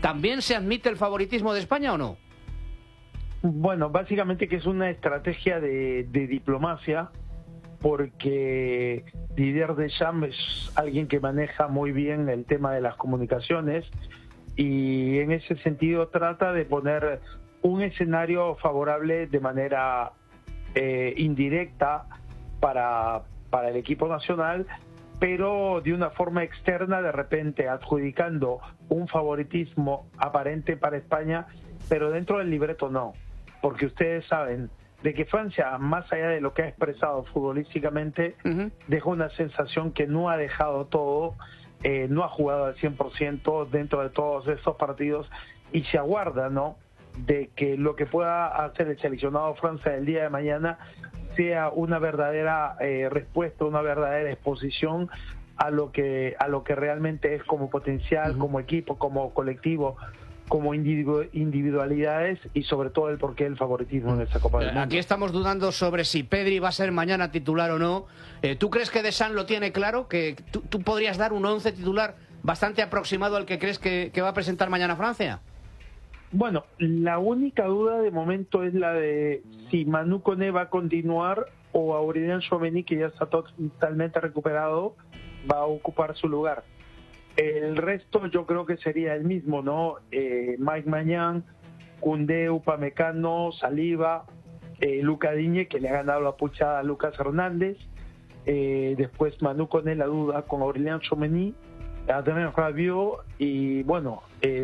¿también se admite el favoritismo de España o no? Bueno, básicamente que es una estrategia de diplomacia, porque Didier Deschamps es alguien que maneja muy bien el tema de las comunicaciones y en ese sentido trata de poner un escenario favorable de manera indirecta para el equipo nacional, pero de una forma externa, de repente adjudicando un favoritismo aparente para España, pero dentro del libreto no, porque ustedes saben de que Francia, más allá de lo que ha expresado futbolísticamente, dejó una sensación que no ha dejado todo, no ha jugado al 100% dentro de todos estos partidos, y se aguarda, ¿no?, de que lo que pueda hacer el seleccionado Francia el día de mañana sea una verdadera respuesta, una verdadera exposición a lo que realmente es como potencial, como equipo, como colectivo, como individualidades, y sobre todo el porqué del favoritismo en esta Copa del Mundo. Aquí estamos dudando sobre si Pedri va a ser mañana titular o no. ¿Tú crees que Deschamps lo tiene claro? ¿Que tú podrías dar un 11 titular bastante aproximado al que crees que va a presentar mañana Francia? Bueno, la única duda de momento es la de si Manu Koné va a continuar o Aurélien Tchouaméni, que ya está totalmente recuperado, va a ocupar su lugar. El resto yo creo que sería el mismo, ¿no? Mike Maignan, Koundé, Upamecano, Saliba, Luca Digne, que le ha ganado la puchada a Lucas Hernández, después Manu Koné, la duda con Aurélien Tchouaméni, Adrien Rabiot y bueno,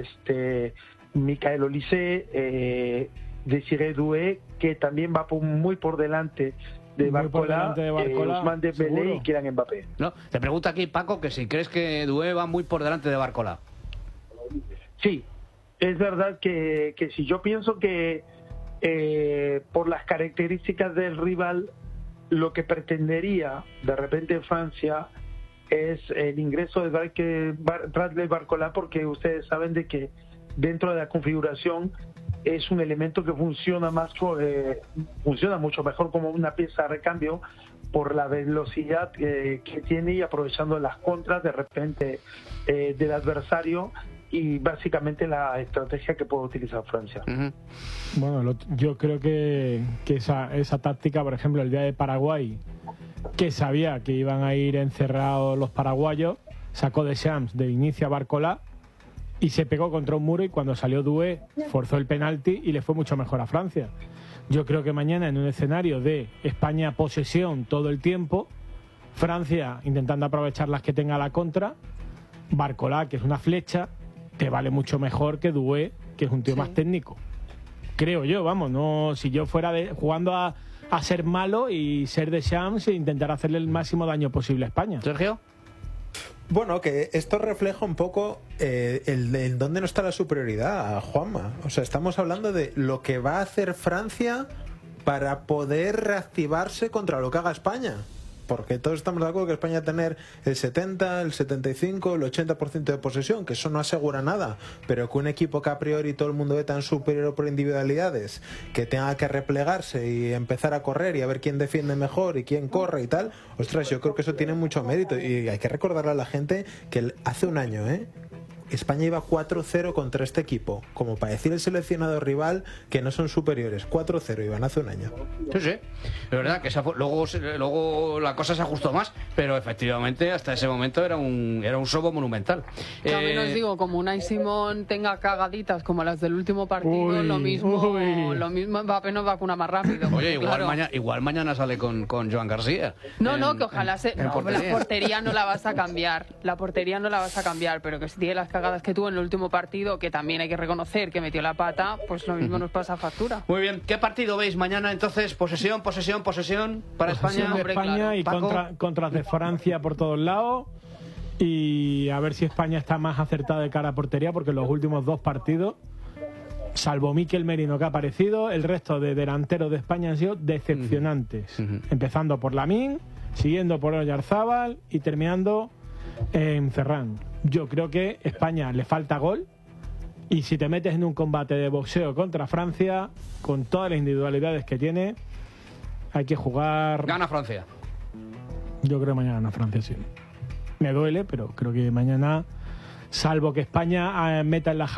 Michael Olise, Désiré Doué, que también va muy por delante de Barcola, Ousmane Dembélé y Kylian Mbappé. No, te pregunta aquí Paco que si crees que Doué va muy por delante de Barcola. Sí, es verdad que si yo pienso que por las características del rival, lo que pretendería de repente en Francia es el ingreso de Bradley Barcola, porque ustedes saben de que dentro de la configuración es un elemento que funciona mucho mejor como una pieza de recambio por la velocidad que tiene y aprovechando las contras de repente del adversario, y básicamente la estrategia que puede utilizar Francia. Bueno, yo creo que esa táctica, por ejemplo, el día de Paraguay, que sabía que iban a ir encerrados los paraguayos, sacó Deschamps de inicio a Barcola y se pegó contra un muro, y cuando salió Doué forzó el penalti y le fue mucho mejor a Francia. Yo creo que mañana, en un escenario de España posesión todo el tiempo, Francia intentando aprovechar las que tenga la contra, Barcola, que es una flecha, te vale mucho mejor que Doué, que es un tío más técnico. Creo yo, vamos, no, si yo fuera jugando a ser malo y ser Deschamps e intentar hacerle el máximo daño posible a España. Sergio. Bueno, que esto refleja un poco el dónde no está la superioridad, Juanma. O sea, estamos hablando de lo que va a hacer Francia para poder reactivarse contra lo que haga España. Porque todos estamos de acuerdo que España va a tener el 70, el 75, el 80% de posesión, que eso no asegura nada, pero que un equipo que a priori todo el mundo ve tan superior por individualidades, que tenga que replegarse y empezar a correr y a ver quién defiende mejor y quién corre y tal, ostras, yo creo que eso tiene mucho mérito, y hay que recordarle a la gente que hace un año, España iba 4-0 contra este equipo, como para decir el seleccionado rival que no son superiores. 4-0 iban hace un año. Sí, es verdad que luego la cosa se ajustó más, pero efectivamente hasta ese momento era un sobo monumental. También os digo, como Unai Simón tenga cagaditas como las del último partido, lo mismo Mbappé nos vacuna más rápido. Oye, claro. igual mañana sale con Joan García. No, que ojalá la portería no la vas a cambiar. La portería no la vas a cambiar, pero que si tiene las cagadas que tuvo en el último partido, que también hay que reconocer que metió la pata, pues lo mismo nos pasa factura. Muy bien, ¿qué partido veis mañana entonces? Posesión para España. Hombre, España, claro. Y contras de Francia por todos lados, y a ver si España está más acertada de cara a portería, porque los últimos dos partidos, salvo Mikel Merino que ha aparecido, el resto de delanteros de España han sido decepcionantes, empezando por Lamine, siguiendo por Oyarzábal y terminando en Ferran. Yo creo que España le falta gol, y si te metes en un combate de boxeo contra Francia, con todas las individualidades que tiene, hay que jugar. Gana Francia. Yo creo que mañana gana Francia, sí. Me duele, pero creo que mañana, salvo que España meta en la